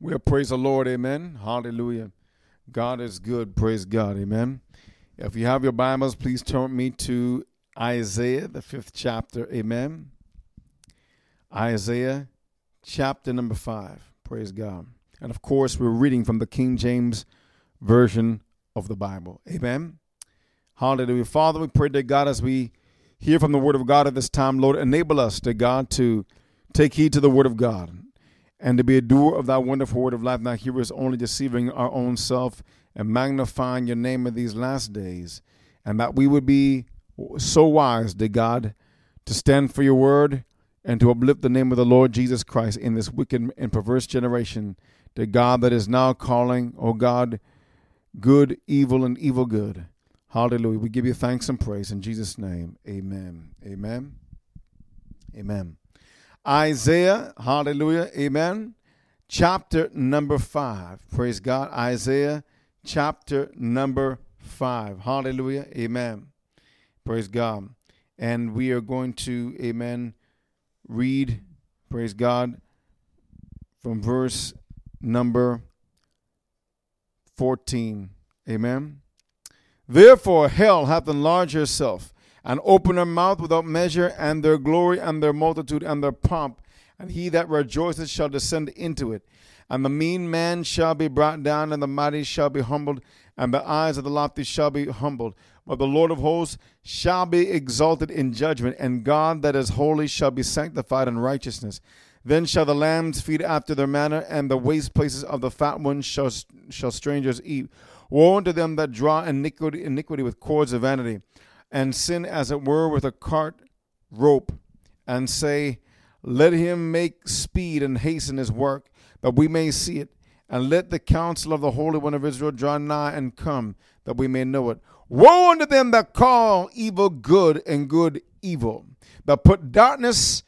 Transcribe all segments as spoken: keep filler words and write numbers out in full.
Well, praise the Lord, amen. Hallelujah. God is good, praise God, amen. If you have your Bibles, please turn me to Isaiah, the fifth chapter, amen. Isaiah chapter number five, praise God. And of course, we're reading from the King James Version of the Bible, amen. Hallelujah. Father, we pray to God as we hear from the Word of God at this time, Lord, enable us, to God, to take heed to the Word of God and to be a doer of thy wonderful word of life, not hearers only, deceiving our own self and magnifying your name in these last days, and that we would be so wise, to God, to stand for your word and to uplift the name of the Lord Jesus Christ in this wicked and perverse generation, to God that is now calling, oh God, good, evil, and evil good. Hallelujah. We give you thanks and praise in Jesus' name. Amen. Amen. Amen. Isaiah, hallelujah, amen, chapter number five. Praise God. Isaiah chapter number five. Hallelujah, amen. Praise God. And we are going to, amen, read, praise God, from verse number fourteen. Amen. Therefore hell hath enlarged herself, and opened her mouth without measure, and their glory, and their multitude, and their pomp. And he that rejoiceth shall descend into it. And the mean man shall be brought down, and the mighty shall be humbled, and the eyes of the lofty shall be humbled. But the Lord of hosts shall be exalted in judgment, and God that is holy shall be sanctified in righteousness. Then shall the lambs feed after their manner, and the waste places of the fat ones shall, shall strangers eat. Woe unto them that draw iniquity, iniquity with cords of vanity, and sin as it were with a cart rope, and say, let him make speed and hasten his work, that we may see it. And let the counsel of the Holy One of Israel draw nigh and come, that we may know it. Woe unto them that call evil good, and good evil, that put darkness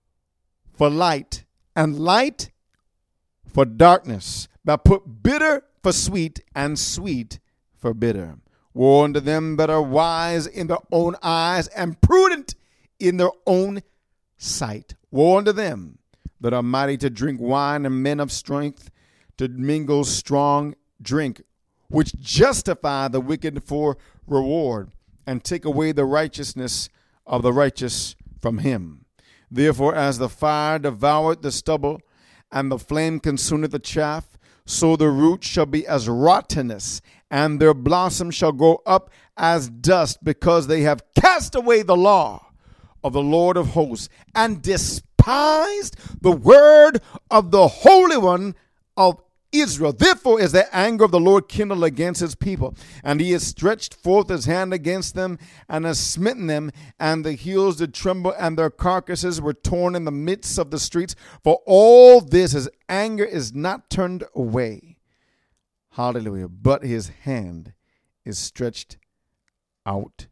for light, and light for darkness, that put bitter for sweet, and sweet for bitter. Woe unto them that are wise in their own eyes, and prudent in their own sight. Woe unto them that are mighty to drink wine, and men of strength to mingle strong drink, which justify the wicked for reward, and take away the righteousness of the righteous from him. Therefore, as the fire devoured the stubble, and the flame consumeth the chaff, so the root shall be as rottenness, and their blossom shall go up as dust, because they have cast away the law of the Lord of hosts, and despised the word of the Holy One of Israel. Therefore is the anger of the Lord kindled against his people, and he has stretched forth his hand against them, and has smitten them, and the hills did tremble, and their carcasses were torn in the midst of the streets. For all this his anger is not turned away. Hallelujah. But his hand is stretched out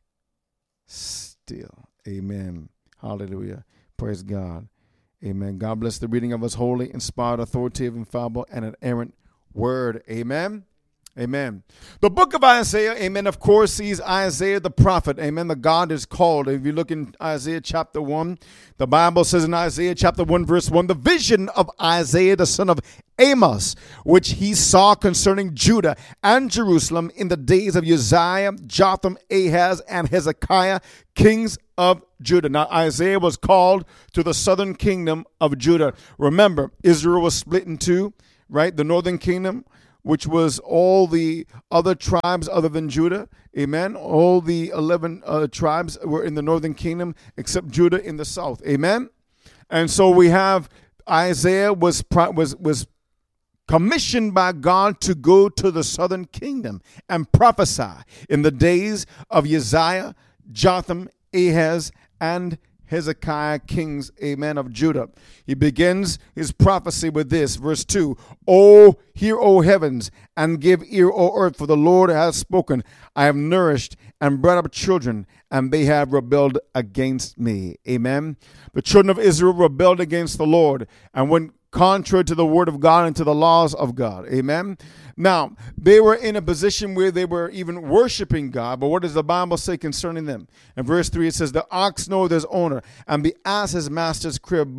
still. Amen. Hallelujah. Praise God. Amen. God bless the reading of his holy, inspired, authoritative, infallible, and inerrant word. Amen. Amen. The book of Isaiah, amen, of course, sees Isaiah the prophet. Amen. The God is called. If you look in Isaiah chapter one, the Bible says in Isaiah chapter one, verse one, the vision of Isaiah, the son of Amos, which he saw concerning Judah and Jerusalem in the days of Uzziah, Jotham, Ahaz, and Hezekiah, kings of Judah. Now, Isaiah was called to the southern kingdom of Judah. Remember, Israel was split in two, right? The northern kingdom, which was all the other tribes other than Judah. Amen. All the eleven uh, tribes were in the northern kingdom, except Judah in the south. Amen. And so we have Isaiah was was was commissioned by God to go to the southern kingdom and prophesy in the days of Uzziah, Jotham, Ahaz, and Hezekiah, kings, amen, of Judah. He begins his prophecy with this, verse two. O hear, O heavens, and give ear, O earth, for the Lord has spoken. I have nourished and brought up children, and they have rebelled against me. Amen. The children of Israel rebelled against the Lord and went contrary to the word of God and to the laws of God. Amen. Now, they were in a position where they were even worshiping God, but what does the Bible say concerning them? In verse three, it says, the ox knoweth his owner, and the ass his master's crib, but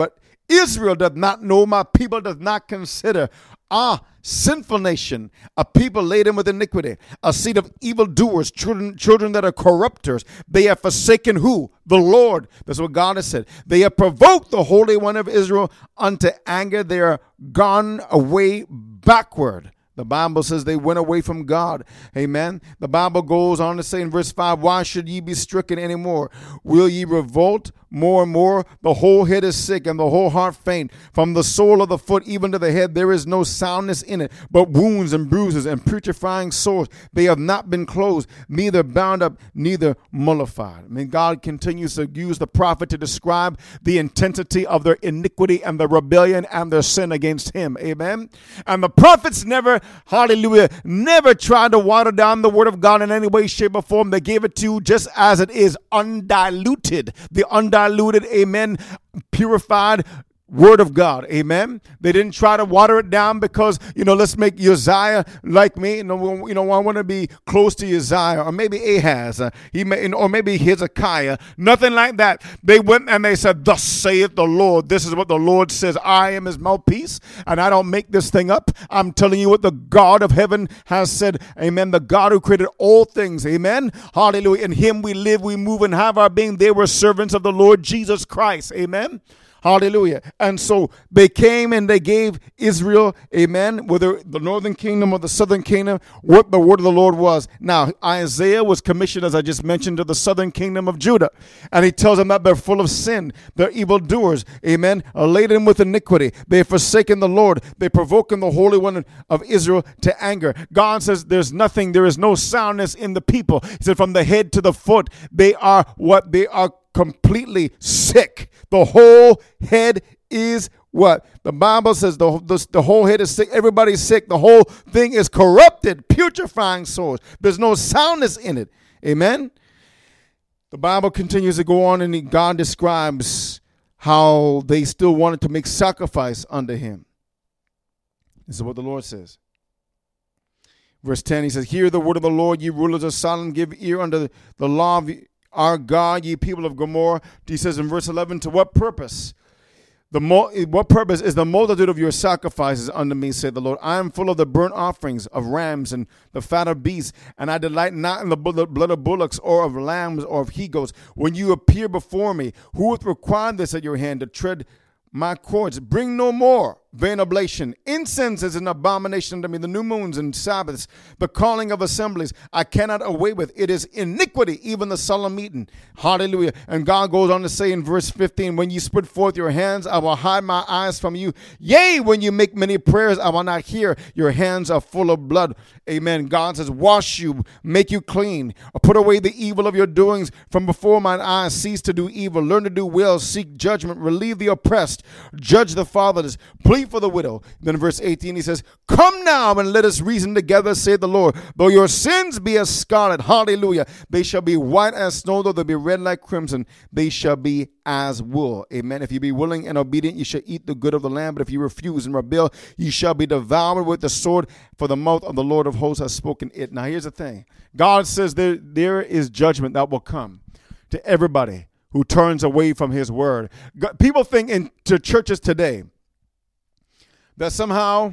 Israel does not know, my people does not consider. Ah, sinful nation, a people laden with iniquity, a seed of evildoers, children, children that are corrupters. They have forsaken who? The Lord. That's what God has said. They have provoked the Holy One of Israel unto anger. They are gone away backward. The Bible says they went away from God. Amen. The Bible goes on to say in verse five, why should ye be stricken anymore? Will ye revolt more and more? The whole head is sick and the whole heart faint. From the sole of the foot even to the head, there is no soundness in it, but wounds and bruises and putrefying sores. They have not been closed, neither bound up, neither mollified. I mean, God continues to use the prophet to describe the intensity of their iniquity and the rebellion and their sin against him. Amen. And the prophets never, hallelujah, never tried to water down the word of God in any way, shape, or form. They gave it to you just as it is, undiluted. The undiluted, amen, purified word of God. Amen. They didn't try to water it down because, you know, let's make Uzziah like me. You know, you know I want to be close to Uzziah, or maybe Ahaz, uh, he may, or maybe Hezekiah. Nothing like that. They went and they said, thus saith the Lord. This is what the Lord says. I am his mouthpiece, and I don't make this thing up. I'm telling you what the God of heaven has said. Amen. The God who created all things. Amen. Hallelujah. In him we live, we move, and have our being. They were servants of the Lord Jesus Christ. Amen. Hallelujah. And so they came and they gave Israel, amen, whether the northern kingdom or the southern kingdom, what the word of the Lord was. Now, Isaiah was commissioned, as I just mentioned, to the southern kingdom of Judah. And he tells them that they're full of sin. They're evildoers, amen, are laden with iniquity. They've forsaken the Lord. They're provoking the Holy One of Israel to anger. God says there's nothing, there is no soundness in the people. He said from the head to the foot, they are what? They are completely sick. The whole head is what? The Bible says the, the, the whole head is sick. Everybody's sick. The whole thing is corrupted, putrefying sores. There's no soundness in it. Amen. The Bible continues to go on, and God describes how they still wanted to make sacrifice unto him. This is what the Lord says. Verse ten, he says, hear the word of the Lord, ye rulers of Sodom, give ear unto the law of our God, ye people of Gomorrah. He says in verse eleven, to what purpose? The mo- what purpose is the multitude of your sacrifices unto me, said the Lord. I am full of the burnt offerings of rams and the fat of beasts, and I delight not in the blood of bullocks or of lambs or of he-goats. When you appear before me, who hath required this at your hand to tread my courts? Bring no more vain oblation. Incense is an abomination unto me. The new moons and Sabbaths, the calling of assemblies, I cannot away with. It is iniquity, even the solemn meeting. Hallelujah. And God goes on to say in verse fifteen, when you spread forth your hands, I will hide my eyes from you. Yea, when you make many prayers, I will not hear. Your hands are full of blood. Amen. God says, wash you, make you clean, or put away the evil of your doings from before mine eyes. Cease to do evil, learn to do well, seek judgment, relieve the oppressed, judge the fatherless, plead for the widow. Then in verse eighteen, he says, come now and let us reason together, saith the Lord. Though your sins be as scarlet, hallelujah, they shall be white as snow. Though they be red like crimson, they shall be as wool. Amen. If you be willing and obedient, you shall eat the good of the land. But if you refuse and rebel, you shall be devoured with the sword, for the mouth of the Lord of hosts has spoken it. Now here's the thing. God says there, there is judgment that will come to everybody who turns away from his word. God, people think into churches today that somehow,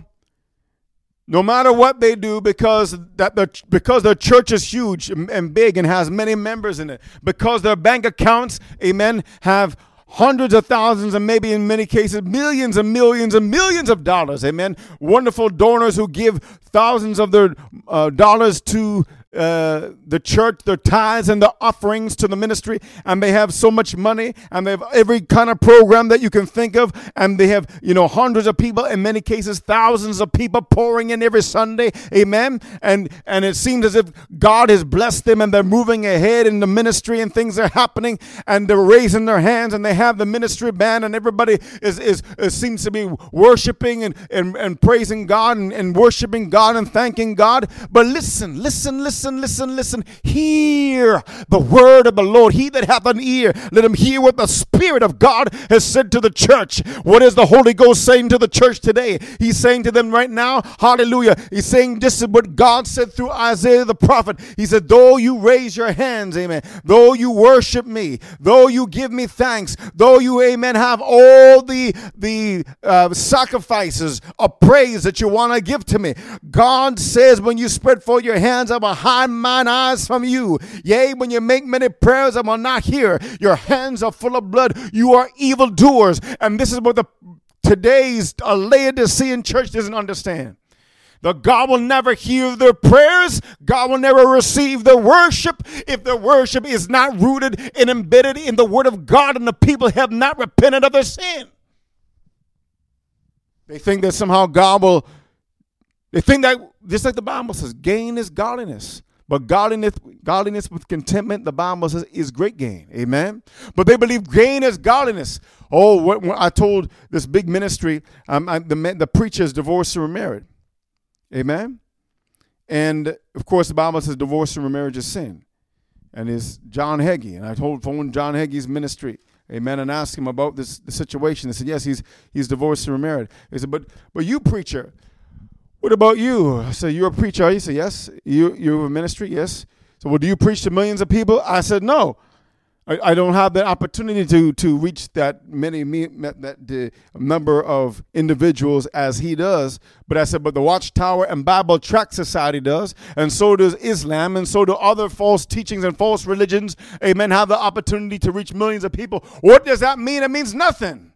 no matter what they do, because that the because their church is huge and big and has many members in it, because their bank accounts, amen, have hundreds of thousands and maybe in many cases millions and millions and millions of dollars, amen. Wonderful donors who give thousands of their uh, dollars to Uh, the church, their tithes and the offerings to the ministry, and they have so much money, and they have every kind of program that you can think of, and they have, you know, hundreds of people, in many cases thousands of people pouring in every Sunday, amen, and and it seems as if God has blessed them, and they're moving ahead in the ministry, and things are happening, and they're raising their hands, and they have the ministry band, and everybody is is, is seems to be worshiping and and, and praising God and, and worshiping God and thanking God. But listen, listen, listen listen, listen, listen. Hear the word of the Lord. He that hath an ear, let him hear what the Spirit of God has said to the church. What is the Holy Ghost saying to the church today? He's saying to them right now, hallelujah. He's saying this is what God said through Isaiah the prophet. He said, though you raise your hands, amen, though you worship me, though you give me thanks, though you, amen, have all the, the uh, sacrifices of praise that you want to give to me, God says when you spread forth your hands, I will hide mine eyes from you. Yea, when you make many prayers, I will not hear. Your hands are full of blood. You are evildoers. And this is what the today's uh, Laodicean church doesn't understand. That God will never hear their prayers. God will never receive their worship if their worship is not rooted and embedded in the word of God and the people have not repented of their sin. They think that somehow God will, they think that, just like the Bible says, gain is godliness. But godliness, godliness with contentment, the Bible says, is great gain. Amen. But they believe gain is godliness. Oh, when, when I told this big ministry, um, I, the, the preacher is divorced or remarried. Amen. And of course, the Bible says divorce and remarriage is sin. And it's John Hagee. And I told phone John Hagee's ministry. Amen. And asked him about this the situation. They said, yes, he's he's divorced and remarried. They said, but but you preacher, what about you? I said, you're a preacher. He said, yes. You you have a ministry? Yes. So, well, do you preach to millions of people? I said, no. I, I don't have the opportunity to to reach that many that the number of individuals as he does. But I said, but the Watchtower and Bible Tract Society does, and so does Islam, and so do other false teachings and false religions. Amen. Have the opportunity to reach millions of people. What does that mean? It means nothing.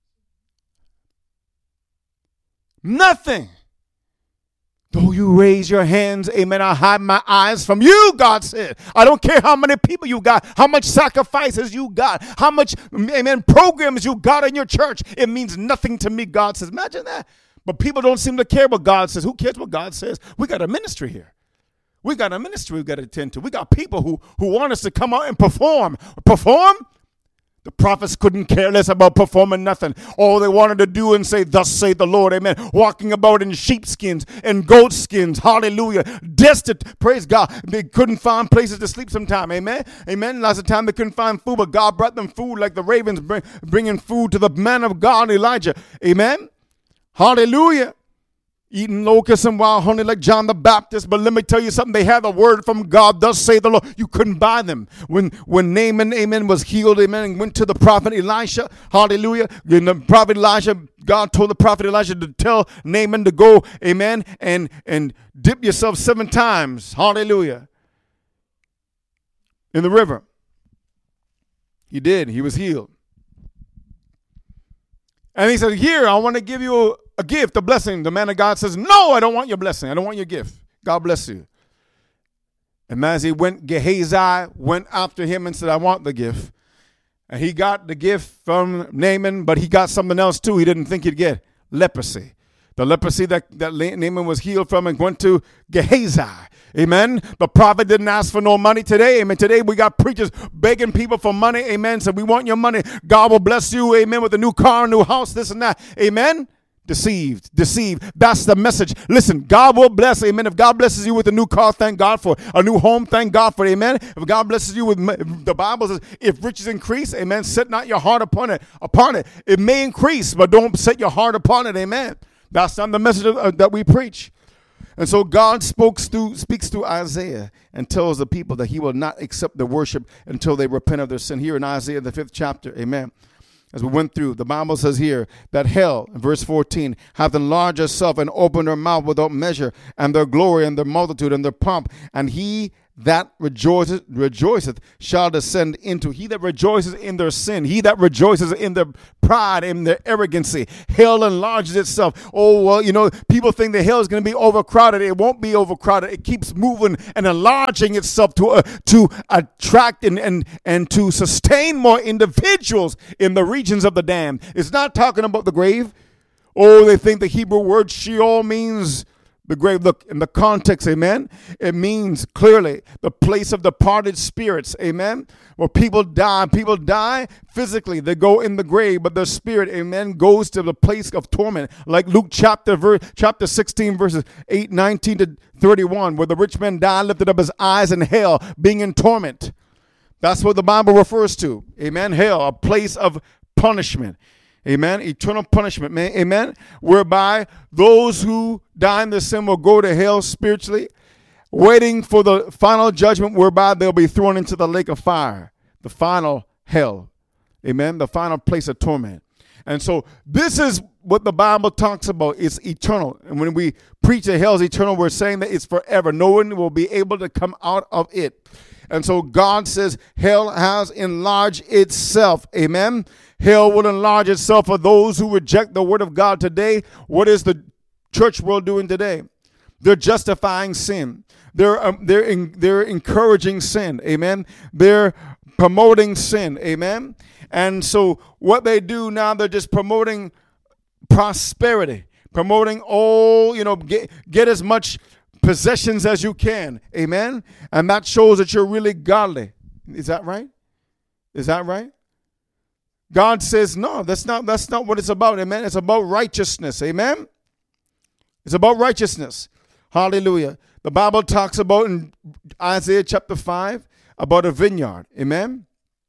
Nothing. Though you raise your hands, amen, I hide my eyes from you, God said. I don't care how many people you got, how much sacrifices you got, how much, amen, programs you got in your church. It means nothing to me, God says. Imagine that. But people don't seem to care what God says. Who cares what God says? We got a ministry here. We got a ministry we got to attend to. We got people who, who want us to come out and perform. Perform? The prophets couldn't care less about performing nothing. All they wanted to do and say, thus saith the Lord, amen. Walking about in sheepskins and goat skins, hallelujah. Destitute, praise God. They couldn't find places to sleep sometime, amen. Amen. Lots of time they couldn't find food, but God brought them food like the ravens bring, bringing food to the man of God, Elijah, amen. Hallelujah. Eating locusts and wild honey like John the Baptist. But let me tell you something. They had a word from God. Thus say the Lord. You couldn't buy them. When when Naaman, amen, was healed, amen, and went to the prophet Elisha. Hallelujah. And the prophet Elisha, God told the prophet Elisha to tell Naaman to go, amen, and, and dip yourself seven times. Hallelujah. In the river. He did. He was healed. And he said, here, I want to give you a, a gift, a blessing. The man of God says, no, I don't want your blessing. I don't want your gift. God bless you. And as he went, Gehazi went after him and said, I want the gift. And he got the gift from Naaman, but he got something else too he didn't think he'd get, leprosy. The leprosy that, that Naaman was healed from and went to Gehazi. Amen. The prophet didn't ask for no money today. Amen. Today we got preachers begging people for money. Amen. So we want your money. God will bless you. Amen. With a new car, a new house, this and that. Amen. Deceived, deceived. That's the message. Listen, God will bless. Amen. If God blesses you with a new car, thank God for it. A new home, thank God for it. Amen. If God blesses you with, the Bible says, if riches increase, amen, set not your heart upon it. Upon it. It may increase, but don't set your heart upon it. Amen. That's not the message of, uh, that we preach. And so God spoke through, speaks through Isaiah and tells the people that he will not accept the worship until they repent of their sin. Here in Isaiah, the fifth chapter, amen. As we went through, the Bible says here that hell, in verse fourteen, hath enlarged herself and opened her mouth without measure, and their glory and their multitude and their pomp. And he that rejoiceth, rejoiceth shall descend into. He that rejoices in their sin, he that rejoices in their pride, in their arrogancy. Hell enlarges itself. Oh, well, you know, people think the hell is going to be overcrowded. It won't be overcrowded. It keeps moving and enlarging itself to uh, to attract and, and, and to sustain more individuals in the regions of the damned. It's not talking about the grave. Oh, they think the Hebrew word Sheol means The grave, look, in the context, amen, it means clearly the place of departed spirits, amen, where people die. People die physically. They go in the grave, but their spirit, amen, goes to the place of torment. Like Luke chapter ver- chapter sixteen, verses eight, nineteen to thirty-one, where the rich man died, lifted up his eyes in hell, being in torment. That's what the Bible refers to, amen, hell, a place of punishment. Amen. Eternal punishment, man. Amen. Whereby those who die in their sin will go to hell spiritually, waiting for the final judgment whereby they'll be thrown into the lake of fire, the final hell. Amen. The final place of torment. And so this is what the Bible talks about. It's eternal. And when we preach that hell is eternal, we're saying that it's forever. No one will be able to come out of it. And so God says hell has enlarged itself. Amen. Hell will enlarge itself for those who reject the word of God today. What is the church world doing today? They're justifying sin. They're um, they're in, they're encouraging sin. Amen. They're promoting sin. Amen. And so what they do now, they're just promoting prosperity, promoting all, you know, get, get as much possessions as you can. Amen. And that shows that you're really godly. Is that right? Is that right? God says, no, that's not, that's not what it's about. Amen. It's about righteousness. Amen. It's about righteousness. Hallelujah. The Bible talks about in Isaiah chapter five about a vineyard. Amen.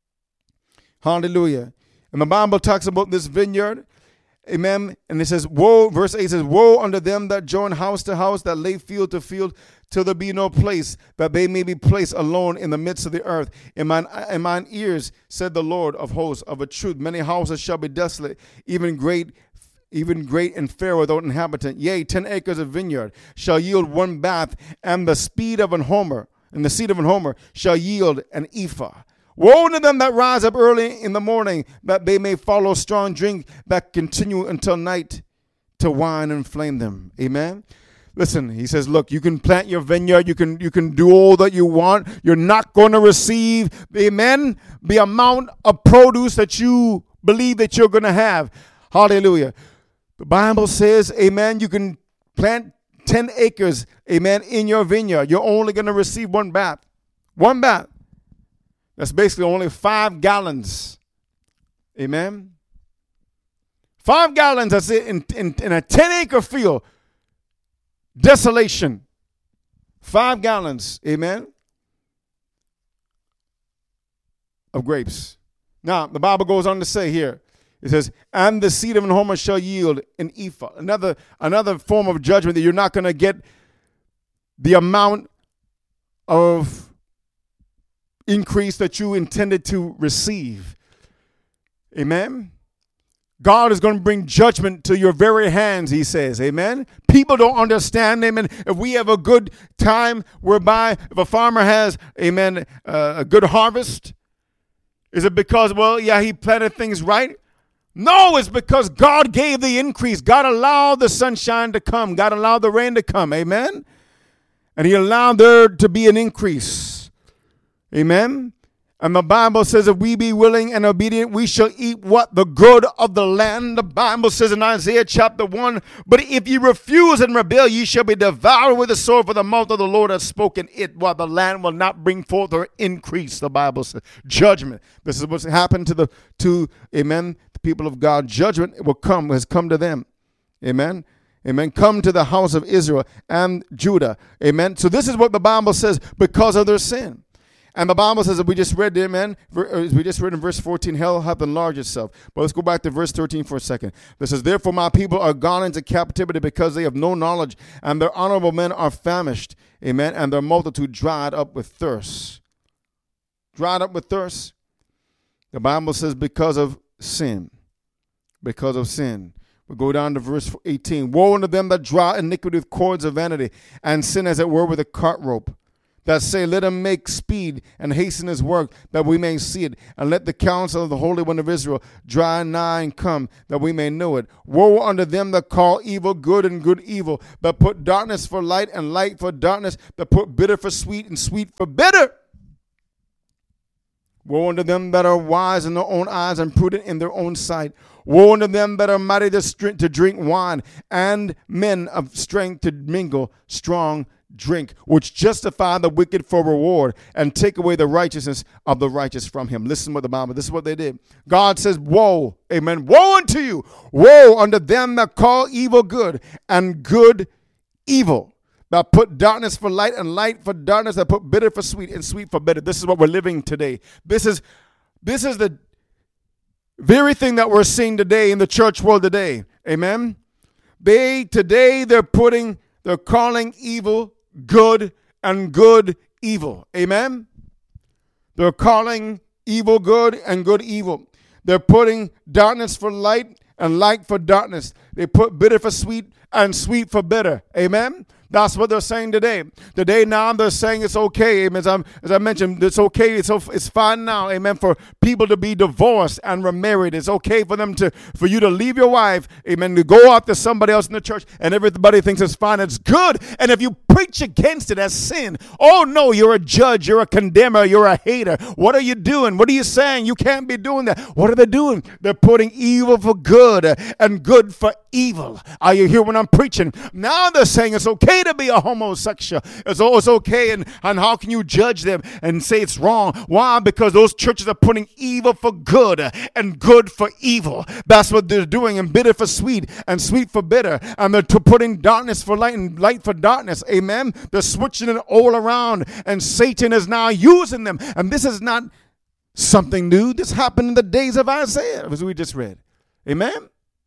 Hallelujah. And the Bible talks about this vineyard. Amen. And it says, woe, verse eight says, woe unto them that join house to house, that lay field to field, till there be no place, that they may be placed alone in the midst of the earth. In mine, in mine ears, said the Lord of hosts, of a truth, many houses shall be desolate, even great, even great and fair without inhabitant. Yea, ten acres of vineyard shall yield one bath, and the speed of an homer, and the seed of an homer shall yield an ephah. Woe to them that rise up early in the morning, that they may follow strong drink that continue until night, to wine and inflame them. Amen. Listen, he says, look, you can plant your vineyard. You can, you can do all that you want. You're not going to receive, amen, the amount of produce that you believe that you're going to have. Hallelujah. The Bible says, amen, you can plant ten acres, amen, in your vineyard. You're only going to receive one bath. One bath. That's basically only five gallons. Amen. Five gallons, that's it, in, in, in a ten acre field. Desolation. Five gallons, amen, of grapes. Now, the Bible goes on to say here, it says, and the seed of an homer shall yield an ephah. Another, another form of judgment that you're not going to get the amount of increase that you intended to receive. Amen. God is going to bring judgment to your very hands, he says. Amen. People don't understand, amen. If we have a good time whereby if a farmer has, amen, uh, a good harvest, is it because, well, yeah, he planted things right? No, it's because God gave the increase. God allowed the sunshine to come. God allowed the rain to come. Amen. And he allowed there to be an increase. Amen. And the Bible says if we be willing and obedient, we shall eat what? The good of the land. The Bible says in Isaiah chapter one, but if ye refuse and rebel, ye shall be devoured with the sword, for the mouth of the Lord hath spoken it, while the land will not bring forth or increase. The Bible says judgment. This is what's happened to the, to, amen, the people of God. Judgment will come, has come to them. Amen. Amen. Come to the house of Israel and Judah. Amen. So this is what the Bible says because of their sin. And the Bible says that we just read, amen, we just read in verse fourteen, hell hath enlarged itself. But let's go back to verse thirteen for a second. This says, therefore my people are gone into captivity because they have no knowledge, and their honorable men are famished, amen, and their multitude dried up with thirst. Dried up with thirst. The Bible says because of sin. Because of sin. We go down to verse eighteen. Woe unto them that draw iniquity with cords of vanity, and sin as it were with a cart rope. That say, let him make speed and hasten his work, that we may see it. And let the counsel of the Holy One of Israel draw nigh and come, that we may know it. Woe unto them that call evil good and good evil, that put darkness for light and light for darkness, that put bitter for sweet and sweet for bitter. Woe unto them that are wise in their own eyes and prudent in their own sight. Woe unto them that are mighty to, str- to drink wine, and men of strength to mingle strong drink, which justify the wicked for reward and take away the righteousness of the righteous from him. Listen what the Bible, this is what they did. God says, woe, amen, woe unto you, woe unto them that call evil good and good evil, that put darkness for light and light for darkness, that put bitter for sweet and sweet for bitter. This is what we're living today. This is, this is the very thing that we're seeing today in the church world today. Amen. They, today, they're putting, they're calling evil good and good evil. Amen. They're calling evil good and good evil. They're putting darkness for light and light for darkness. They put bitter for sweet and sweet for bitter. Amen. That's what they're saying today. Today now they're saying it's okay. Amen. As, I'm, as I mentioned, it's okay. It's, it's fine now. Amen. For people to be divorced and remarried. It's okay for them to, for you to leave your wife. Amen. To go out to somebody else in the church and everybody thinks it's fine. It's good. And if you preach against it as sin, oh no, you're a judge. You're a condemner. You're a hater. What are you doing? What are you saying? You can't be doing that. What are they doing? They're putting evil for good and good for evil. Are you here when I'm preaching? Now they're saying it's okay to be a homosexual. It's, it's okay, and, and how can you judge them and say it's wrong? Why? Because those churches are putting evil for good and good for evil. That's what they're doing, and bitter for sweet and sweet for bitter. And they're putting darkness for light and light for darkness. Amen. They're switching it all around, and Satan is now using them. And this is not something new. This happened in the days of Isaiah, as we just read. Amen.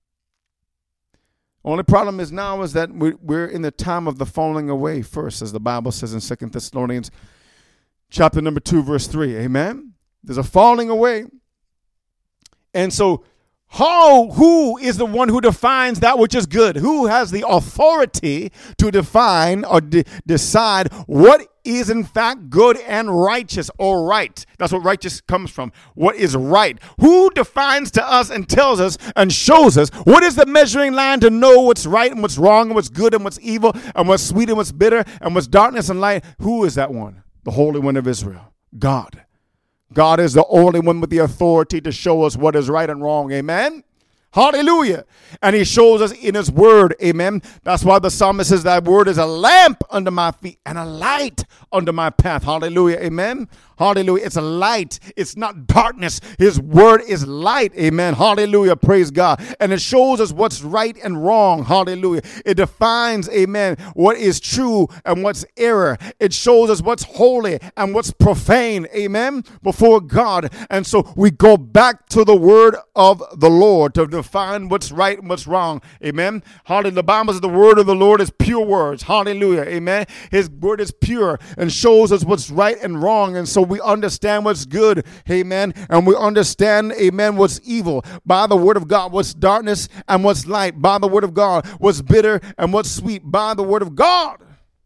Only problem is now is that we're in the time of the falling away first, as the Bible says in Second Thessalonians chapter number two, verse three. Amen. There's a falling away. And so how, who is the one who defines that which is good? Who has the authority to define or de- decide what is in fact good and righteous or right? That's what righteous comes from. What is right? Who defines to us and tells us and shows us what is the measuring line to know what's right and what's wrong and what's good and what's evil and what's sweet and what's bitter and what's darkness and light? Who is that one? The Holy One of Israel. God. God is the only one with the authority to show us what is right and wrong. Amen. Hallelujah. And he shows us in his word. Amen. That's why the psalmist says that word is a lamp under my feet and a light under my path. Hallelujah. Amen. Hallelujah. It's a light. It's not darkness. His word is light. Amen. Hallelujah. Praise God. And it shows us what's right and wrong. Hallelujah. It defines, amen, what is true and what's error. It shows us what's holy and what's profane. Amen. Before God. And so we go back to the word of the Lord to define what's right and what's wrong. Amen. Hallelujah. The Bible says the word of the Lord is pure words. Hallelujah. Amen. His word is pure and shows us what's right and wrong. And so we understand what's good, amen, and we understand, amen, what's evil by the word of God, what's darkness and what's light by the word of God, what's bitter and what's sweet by the word of God.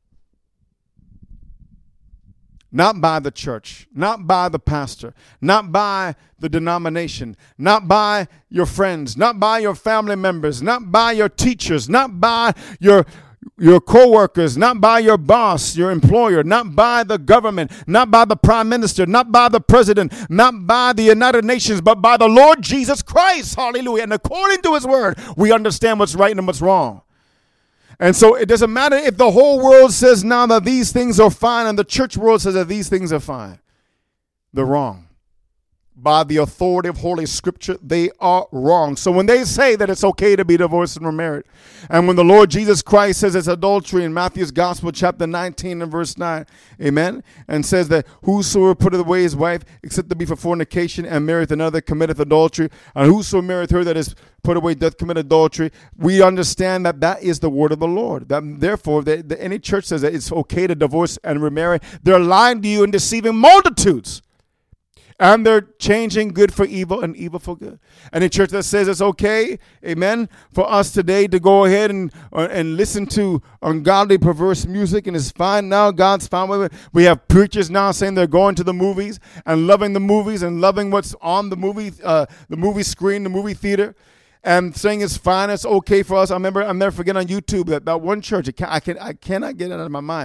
Not by the church, not by the pastor, not by the denomination, not by your friends, not by your family members, not by your teachers, not by your your co-workers, not by your boss, your employer, not by the government, not by the prime minister, not by the president, not by the United Nations, but by the Lord Jesus Christ. Hallelujah. And according to his word, we understand what's right and what's wrong. And so it doesn't matter if the whole world says now that these things are fine and the church world says that these things are fine. They're wrong. By the authority of Holy Scripture, they are wrong. So when they say that it's okay to be divorced and remarried, and when the Lord Jesus Christ says it's adultery in Matthew's Gospel, chapter nineteen and verse nine, amen, and says that whosoever putteth away his wife, except to be for fornication, and marrieth another, committeth adultery, and whoso marrieth her that is put away doth commit adultery, we understand that that is the word of the Lord. That therefore, that, that any church says that it's okay to divorce and remarry, they're lying to you and deceiving multitudes. And they're changing good for evil and evil for good. And a church that says it's okay, amen, for us today to go ahead and uh, and listen to ungodly, perverse music, and it's fine now. God's fine with it. We have preachers now saying they're going to the movies and loving the movies and loving what's on the movie, uh, the movie screen, the movie theater, and saying it's fine, it's okay for us. I remember, I'll never forget on YouTube that, that one church, I, can, I, can, I cannot get it out of my mind,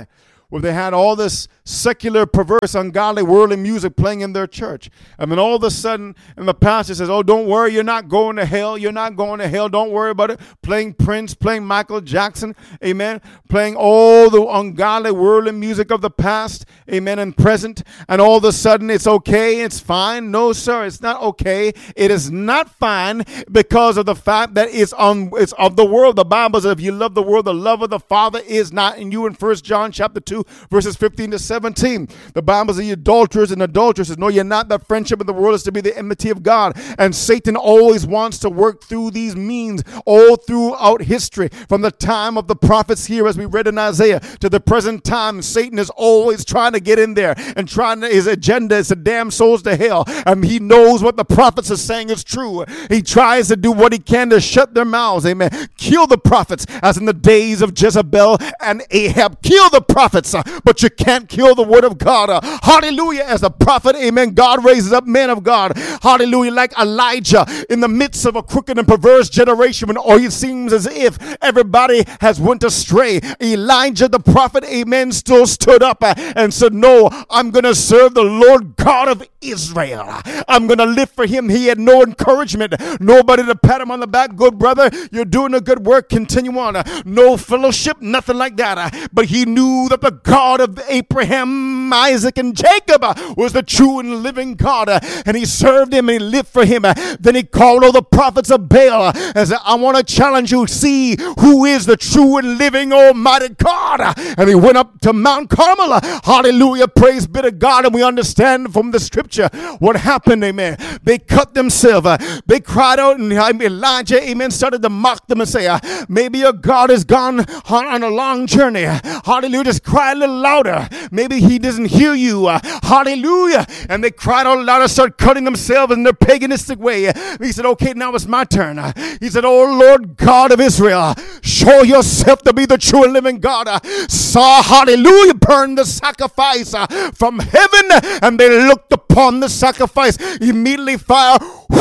where they had all this secular, perverse, ungodly, worldly music playing in their church. And then all of a sudden, and the pastor says, oh, don't worry, you're not going to hell. You're not going to hell. Don't worry about it. Playing Prince, playing Michael Jackson, amen. Playing all the ungodly, worldly music of the past, amen, and present. And all of a sudden, it's okay, it's fine. No, sir, it's not okay. It is not fine because of the fact that it's, on, it's of the world. The Bible says, if you love the world, the love of the Father is not in you. In First John chapter two, verses fifteen to seventeen. The Bible says, adulterers and adulteresses, no, you're not. That friendship of the world is to be the enmity of God. And Satan always wants to work through these means all throughout history. From the time of the prophets here, as we read in Isaiah, to the present time, Satan is always trying to get in there and trying to, his agenda is to damn souls to hell. And he knows what the prophets are saying is true. He tries to do what he can to shut their mouths. Amen. Kill the prophets, as in the days of Jezebel and Ahab. Kill the prophets, uh, but you can't kill the word of God. Uh, hallelujah. As a prophet, amen, God raises up men of God. Hallelujah. Like Elijah in the midst of a crooked and perverse generation when all it seems as if everybody has went astray. Elijah the prophet, amen, still stood up uh, and said, no, I'm going to serve the Lord God of Israel. I'm going to live for him. He had no encouragement. Nobody to pat him on the back. Good brother, you're doing a good work. Continue on. Uh, no fellowship, nothing like that. Uh, but he knew that the God of Abraham, Isaac, and Jacob uh, was the true and living God. Uh, and he served him and he lived for him. Uh, then he called all the prophets of Baal uh, and said, I want to challenge you. See who is the true and living Almighty God. Uh, and he went up to Mount Carmel. Uh, hallelujah. Praise be to God. And we understand from the scripture what happened. Amen. They cut themselves. Uh, they cried out, and Elijah, amen, started to mock them and say, uh, maybe your God has gone on, on a long journey. Hallelujah. Just cry a little louder. Maybe he doesn't hear you. Uh, hallelujah. And they cried out louder, started cutting themselves in their paganistic way. He said, okay, now it's my turn. Uh, he said, oh Lord God of Israel, show yourself to be the true and living God. Uh, saw, hallelujah, burn the sacrifice uh, from heaven. And they looked upon the sacrifice. Immediately fire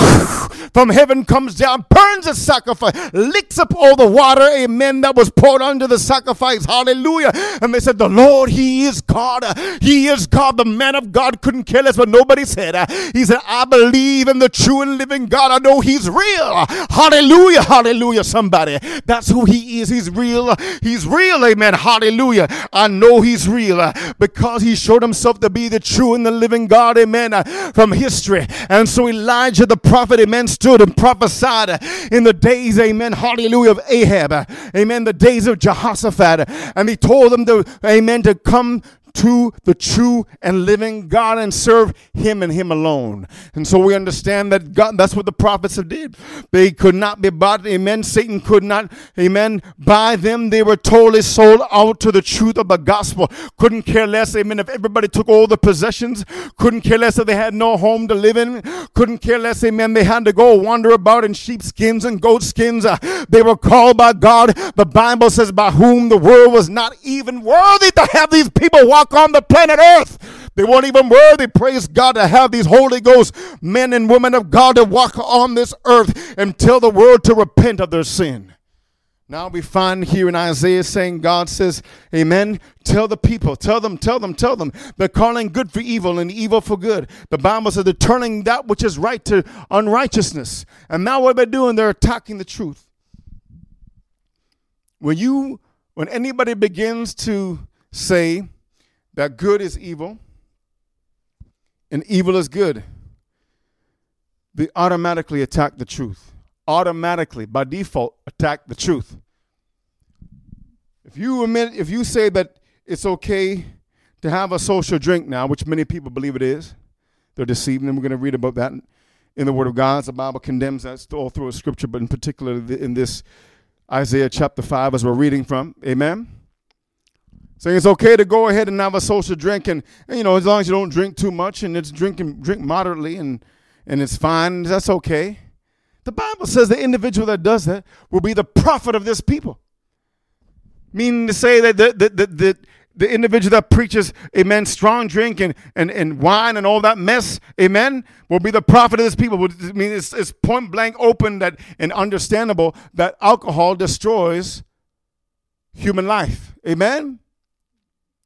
from heaven comes down, burns the sacrifice, licks up all the water, amen, that was poured under the sacrifice. Hallelujah. And they said, the Lord, he is God. He is God. The man of God couldn't care less what nobody said. He said, I believe in the true and living God. I know he's real. Hallelujah. Hallelujah. Somebody. That's who he is. He's real. He's real. Amen. Hallelujah. I know he's real because he showed himself to be the true and the living God. Amen. From history. And so Elijah the prophet, amen, stood and prophesied in the days, amen, hallelujah, of Ahab, amen, the days of Jehoshaphat, and he told them to, amen, to come to the true and living God and serve him and him alone. And so we understand that God, that's what the prophets have did. They could not be bought, amen. Satan could not, amen, buy them. They were totally sold out to the truth of the gospel. Couldn't care less, amen, if everybody took all the possessions. Couldn't care less if they had no home to live in. Couldn't care less, amen, they had to go wander about in sheepskins and goatskins. Uh, they were called by God. The Bible says, by whom the world was not even worthy to have these people walk on the planet earth. They weren't even worthy, praise God, to have these Holy Ghost men and women of God to walk on this earth and tell the world to repent of their sin. Now we find here in Isaiah saying, God says, amen, tell the people, tell them, tell them, tell them. They're calling good for evil and evil for good. The Bible says they're turning that which is right to unrighteousness. And now what they're doing, they're attacking the truth. When you, when anybody begins to say that good is evil and evil is good, they automatically attack the truth. Automatically, by default, attack the truth. If you admit, if you say that it's okay to have a social drink now, which many people believe it is, they're deceived, and we're going to read about that in the Word of God. The Bible condemns that all through Scripture, but in particular in this Isaiah chapter five, as we're reading from. Amen. Saying it's okay to go ahead and have a social drink, and, and you know, as long as you don't drink too much, and it's drinking drink moderately, and and it's fine. That's okay. The Bible says the individual that does that will be the prophet of this people. Meaning to say that the the the, the, the individual that preaches, amen, strong drink and, and, and wine and all that mess, amen, will be the prophet of this people. I mean, it's, it's point blank open that and understandable that alcohol destroys human life. Amen.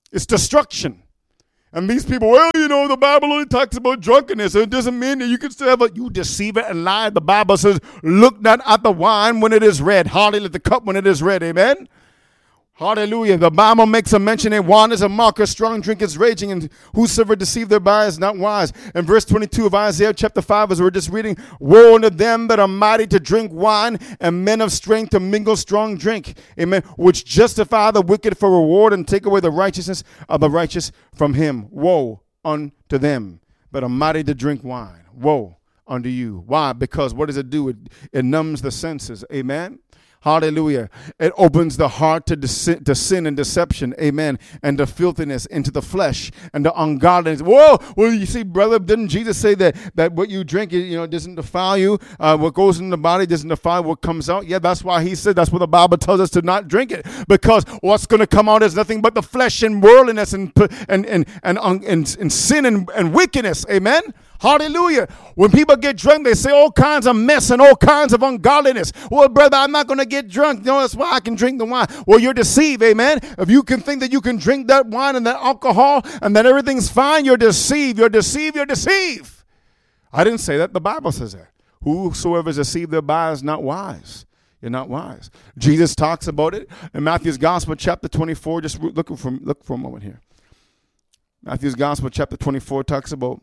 It's destruction. And these people, well, you know, the Bible only talks about drunkenness. It doesn't mean that you can still have a, you deceiver and lie. The Bible says, look not at the wine when it is red. Hardly the cup when it is red. Amen. Hallelujah. The Bible makes a mention that wine is a mocker, strong drink is raging, and whosoever deceive thereby is not wise. In verse twenty-two of Isaiah chapter five, as we're just reading, woe unto them that are mighty to drink wine, and men of strength to mingle strong drink. Amen. Which justify the wicked for reward, and take away the righteousness of the righteous from him. Woe unto them that are mighty to drink wine. Woe unto you. Why? Because what does it do? It, it numbs the senses. Amen. Hallelujah. It opens the heart to, dece- to sin and deception. Amen. And to filthiness, into the flesh, and to ungodliness. Whoa. Well, you see, brother, didn't Jesus say that, that what you drink, you know, doesn't defile you? Uh, what goes in the body doesn't defile what comes out. Yeah, that's why he said, that's what the Bible tells us to not drink it. Because what's going to come out is nothing but the flesh and worldliness and and and and, and, and, and sin and, and wickedness. Amen. Hallelujah. When people get drunk, they say all kinds of mess and all kinds of ungodliness. Well, brother, I'm not going to get drunk. No, that's why I can drink the wine. Well, you're deceived, amen. If you can think that you can drink that wine and that alcohol and that everything's fine, you're deceived. You're deceived. You're deceived. I didn't say that. The Bible says that. Whosoever is deceived thereby is not wise. You're not wise. Jesus talks about it in Matthew's Gospel, chapter twenty-four. Just look for, look for a moment here. Matthew's Gospel, chapter twenty-four, talks about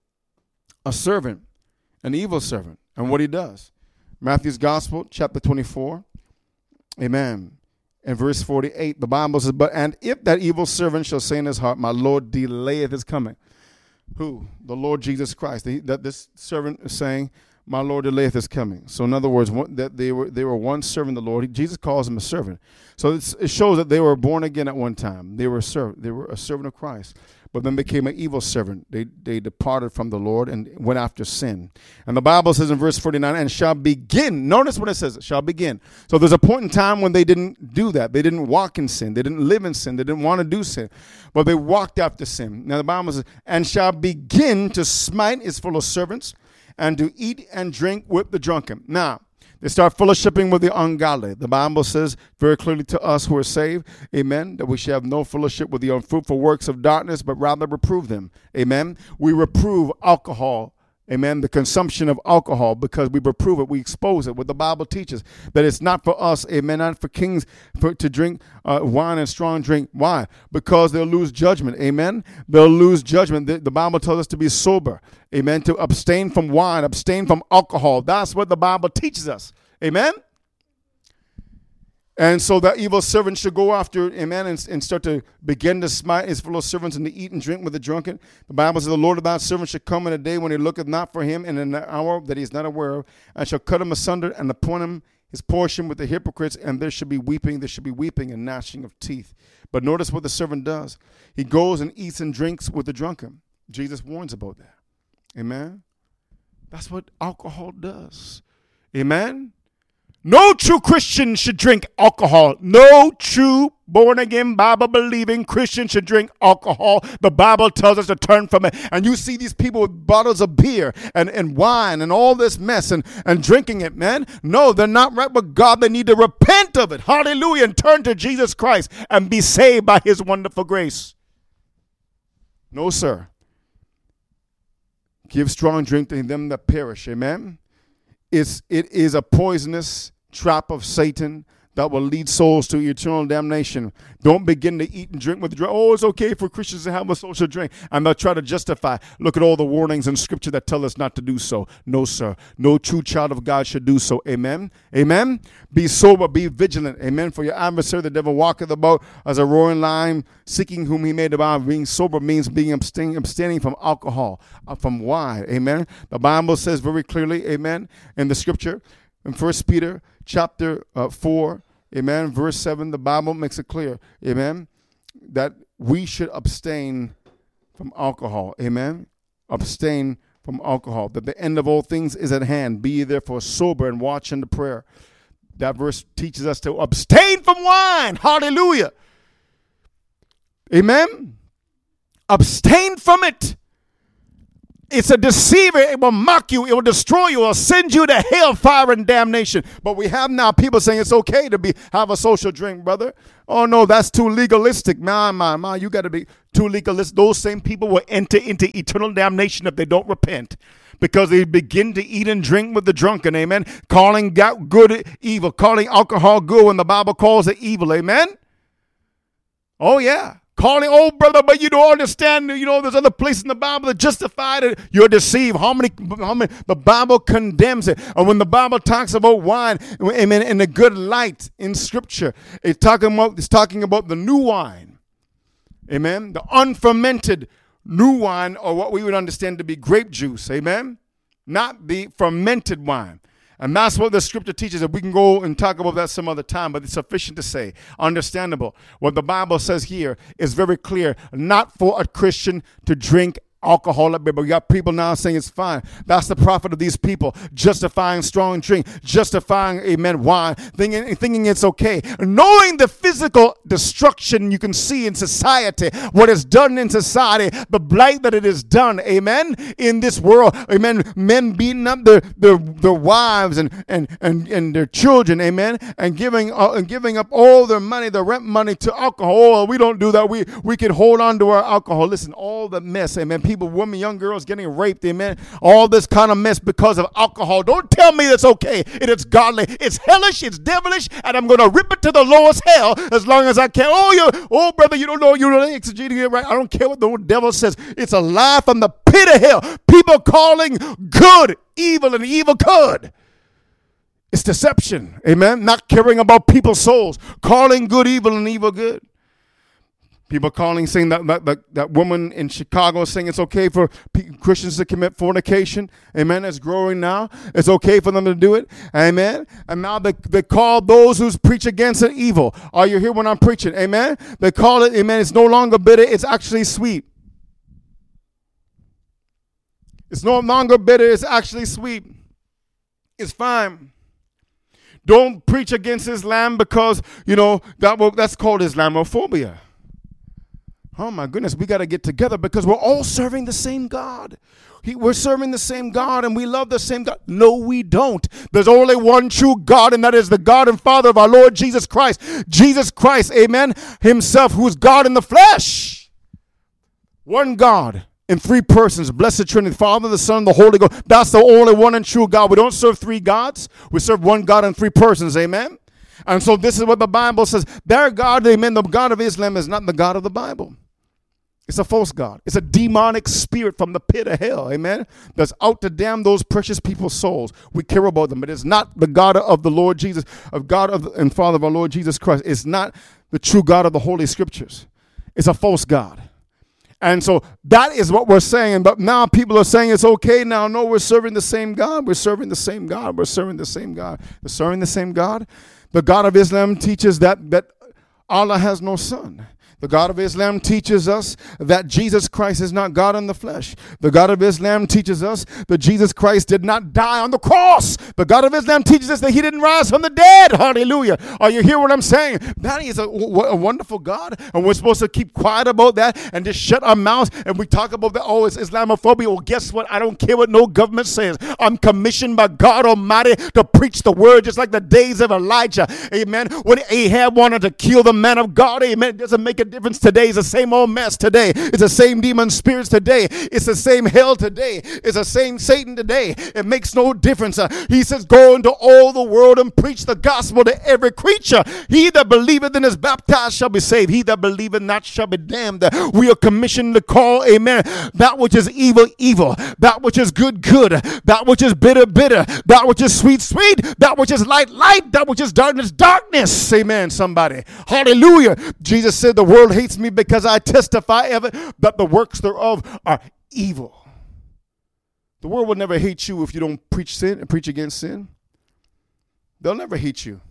a servant, an evil servant, and what he does. Matthew's Gospel, chapter twenty-four, amen. And verse forty-eight, the Bible says, but and if that evil servant shall say in his heart, my Lord delayeth his coming. Who? The Lord Jesus Christ. The, that this servant is saying, my Lord delayeth his coming. So in other words, one, that they were they were once serving the Lord. He, Jesus calls him a servant. So it's, it shows that they were born again at one time. They were a servant. They were a servant of Christ. But then became an evil servant. They they departed from the Lord and went after sin. And the Bible says in verse forty-nine, and shall begin. Notice what it says, shall begin. So there's a point in time when they didn't do that. They didn't walk in sin. They didn't live in sin. They didn't want to do sin. But they walked after sin. Now the Bible says, and shall begin to smite his fellow servants, and to eat and drink with the drunken. Now, they start fellowshipping with the ungodly. The Bible says very clearly to us who are saved, amen, that we should have no fellowship with the unfruitful works of darkness, but rather reprove them. Amen. We reprove alcohol. Amen. The consumption of alcohol, because we reprove it, we expose it. What the Bible teaches, that it's not for us, amen, not for kings for, to drink uh, wine and strong drink. Why? Because they'll lose judgment. Amen. They'll lose judgment. The, the Bible tells us to be sober. Amen. To abstain from wine, abstain from alcohol. That's what the Bible teaches us. Amen. And so that evil servant should go after, amen, and, and start to begin to smite his fellow servants and to eat and drink with the drunken. The Bible says the Lord of that servant shall come in a day when he looketh not for him, and in an hour that he is not aware of, and shall cut him asunder and appoint him his portion with the hypocrites, and there should be weeping, there should be weeping and gnashing of teeth. But notice what the servant does. He goes and eats and drinks with the drunken. Jesus warns about that. Amen. That's what alcohol does. Amen. No true Christian should drink alcohol. No true born-again, Bible-believing Christian should drink alcohol. The Bible tells us to turn from it. And you see these people with bottles of beer and, and wine and all this mess and, and drinking it, man. No, they're not right with God. They need to repent of it. Hallelujah. And turn to Jesus Christ and be saved by his wonderful grace. No, sir. Give strong drink to them that perish. Amen. It's, it is a poisonous trap of Satan that will lead souls to eternal damnation. Don't begin to eat and drink with the drink. Oh, it's okay for Christians to have a social drink. And they'll try to justify. Look at all the warnings in Scripture that tell us not to do so. No, sir. No true child of God should do so. Amen. Amen. Be sober. Be vigilant. Amen. For your adversary, the devil, walketh about as a roaring lion, seeking whom he may devour. Being sober means being abstaining, abstaining from alcohol, uh, from wine. Amen. The Bible says very clearly, amen, in the Scripture, in First Peter chapter uh, four, amen, verse seven, the Bible makes it clear, amen, that we should abstain from alcohol, amen, abstain from alcohol, that the end of all things is at hand. Be ye therefore sober and watch unto prayer. That verse teaches us to abstain from wine. Hallelujah. Amen. Abstain from it. It's a deceiver. It will mock you. It will destroy you. It will send you to hell, fire, and damnation. But we have now people saying it's okay to be have a social drink, brother. Oh, no, that's too legalistic. My, my, my, you got to be too legalistic. Those same people will enter into eternal damnation if they don't repent, because they begin to eat and drink with the drunken, amen, calling good evil, calling alcohol good when the Bible calls it evil, amen. Oh, yeah. Calling, oh, brother, but you don't understand, you know, there's other places in the Bible that justify it. You're deceived. How many, how many, the Bible condemns it. And when the Bible talks about wine, amen, in the good light in Scripture, it's talking about, it's talking about the new wine, amen, the unfermented new wine, or what we would understand to be grape juice, amen, not the fermented wine. And that's what the Scripture teaches. And we can go and talk about that some other time, but it's sufficient to say, understandable. What the Bible says here is very clear. Not for a Christian to drink alcohol, but we got people now saying it's fine. That's the prophet of these people, justifying strong drink, justifying, amen, wine, thinking, thinking it's okay. Knowing the physical destruction you can see in society, what is done in society, the blight that it is done, amen, in this world, amen, men beating up their their, their wives and, and, and, and their children, amen, and giving uh, and giving up all their money, their rent money to alcohol. Oh, we don't do that. We, we can hold on to our alcohol. Listen, all the mess, amen, people, women, young girls getting raped, amen, all this kind of mess because of alcohol. Don't tell me it's okay. It is godly. It's hellish. It's devilish, and I'm going to rip it to the lowest hell as long as I can. Oh, you, oh, brother, you don't know. You don't exegete it right. I don't care what the devil says. It's a lie from the pit of hell. People calling good evil and evil good. It's deception, amen. Not caring about people's souls, calling good evil and evil good. People calling, saying that, that that that woman in Chicago saying it's okay for Christians to commit fornication. Amen. It's growing now. It's okay for them to do it. Amen. And now they, they call those who preach against it evil. Are you here when I'm preaching? Amen. They call it, amen, it's no longer bitter. It's actually sweet. It's no longer bitter. It's actually sweet. It's fine. Don't preach against Islam because, you know, that will, that's called Islamophobia. Oh, my goodness, we got to get together because we're all serving the same God. He, we're serving the same God and we love the same God. No, we don't. There's only one true God, and that is the God and Father of our Lord Jesus Christ. Jesus Christ, amen, himself, who is God in the flesh. One God in three persons, blessed Trinity, Father, the Son, the Holy Ghost. That's the only one and true God. We don't serve three gods. We serve one God in three persons, amen. And so this is what the Bible says. Their God, amen, the God of Islam is not the God of the Bible. It's a false God. It's a demonic spirit from the pit of hell, amen, that's out to damn those precious people's souls. We care about them, but it's not the God of the Lord Jesus, of God of and Father of our Lord Jesus Christ. It's not the true God of the Holy Scriptures. It's a false God. And so that is what we're saying. But now people are saying it's okay now. No, we're serving the same God. We're serving the same God. We're serving the same God. We're serving the same God. The God of Islam teaches that, that Allah has no son. The God of Islam teaches us that Jesus Christ is not God in the flesh. The God of Islam teaches us that Jesus Christ did not die on the cross. The God of Islam teaches us that he didn't rise from the dead. Hallelujah. Are you hearing what I'm saying? That is a, a wonderful God, and we're supposed to keep quiet about that and just shut our mouths and we talk about that. Oh, it's Islamophobia. Well, guess what? I don't care what no government says. I'm commissioned by God Almighty to preach the word just like the days of Elijah. Amen. When Ahab wanted to kill the man of God, amen, it doesn't make a difference today. It's the same old mess today. It's the same demon spirits today. It's the same hell today. It's the same Satan today. It makes no difference. Uh, he says, go into all the world and preach the gospel to every creature. He that believeth and is baptized shall be saved. He that believeth not shall be damned. We are commissioned to call, amen, that which is evil, evil. That which is good, good. That which is bitter, bitter. That which is sweet, sweet. That which is light, light. That which is darkness, darkness. Amen, somebody. Hallelujah. Jesus said, the world hates me because I testify of it, that the works thereof are evil. The world will never hate you if you don't preach sin and preach against sin. They'll never hate you.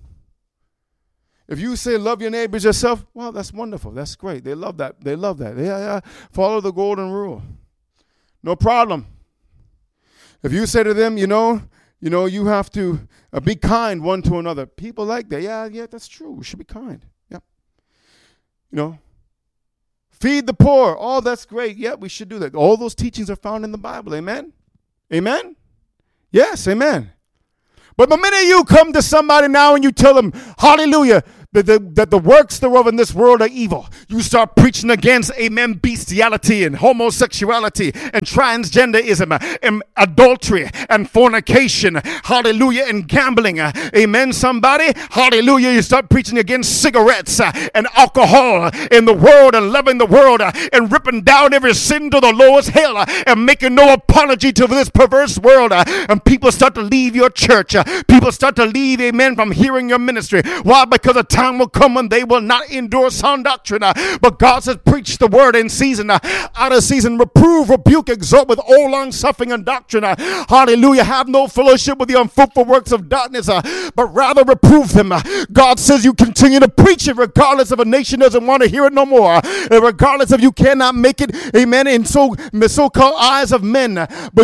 If you say love your neighbors yourself, well, that's wonderful. That's great. They love that. They love that. Yeah, yeah. Follow the golden rule. No problem. If you say to them, you know, you know, you have to uh, be kind one to another. People like that. Yeah, yeah, that's true. We should be kind. Yeah. You know, Feed the poor. Oh, that's great. Yeah, we should do that. All those teachings are found in the Bible. Amen? Amen? Yes, amen. But the minute you come to somebody now and you tell them, hallelujah, that the, that the works thereof in this world are evil, you start preaching against, amen, bestiality and homosexuality and transgenderism and adultery and fornication, hallelujah, and gambling, amen, somebody, hallelujah, you start preaching against cigarettes and alcohol in the world and loving the world and ripping down every sin to the lowest hell and making no apology to this perverse world, and people start to leave your church, people start to leave, amen, from hearing your ministry. Why? Because a time will come when they will not endure sound doctrine. Uh, but God says, preach the word in season, uh, out of season, reprove, rebuke, exhort with all long suffering and doctrine. Uh, hallelujah. Have no fellowship with the unfruitful works of darkness, uh, but rather reprove them. Uh, God says you continue to preach it regardless if a nation doesn't want to hear it no more. Uh, regardless if you cannot make it, amen, in so, so-called eyes of men. Uh, but